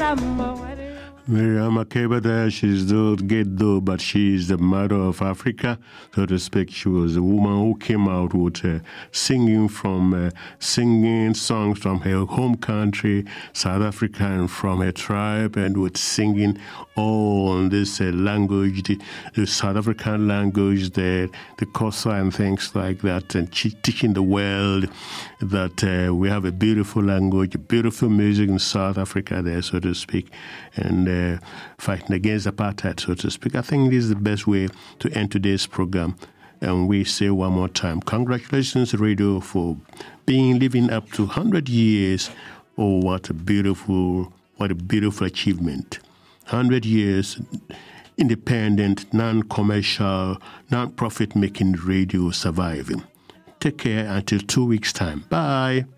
Miriam Makeba there, she's the ghetto, but she's the mother of Africa, so to speak. She was a woman who came out with singing songs from her home country, South Africa, and from her tribe, and with singing all on this language, the South African language, the Xhosa and things like that, and teaching the world that we have a beautiful language, beautiful music in South Africa there, so to speak, and fighting against apartheid, so to speak. I think this is the best way to end today's program. And we say one more time, congratulations, radio, for living up to 100 years. Oh, what a beautiful achievement. 100 years, independent, non-commercial, non-profit-making radio surviving. Take care until 2 weeks' time. Bye.